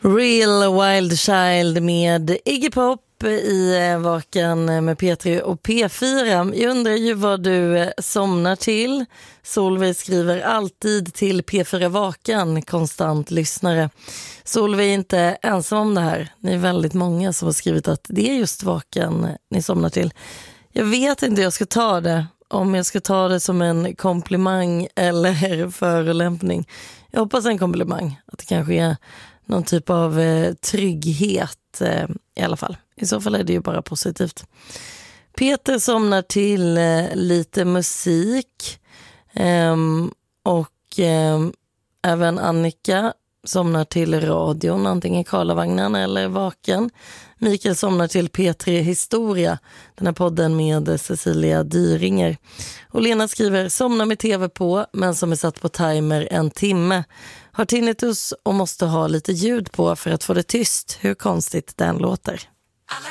Real Wild Child med Iggy Pop i Vaken med P3 och P4. Jag undrar ju vad du somnar till. Solveig skriver alltid till P4 Vaken, konstant lyssnare. Solveig är inte ensam om det här. Ni är väldigt många som har skrivit att det är just Vaken ni somnar till. Jag vet inte hur jag ska ta det. Om jag ska ta det som en komplimang eller förolämpning. Jag hoppas en komplimang. Att det kanske är någon typ av trygghet i alla fall. I så fall är det ju bara positivt. Peter somnar till lite musik. Och även Annika somnar till radion, antingen Karlavagnen eller Vaken. Mikael somnar till P3 Historia, den här podden med Cecilia Dyringer. Och Lena skriver, somnar med tv på men som är satt på timer 1 timme. Har tinnitus och måste ha lite ljud på för att få det tyst. Hur konstigt den låter.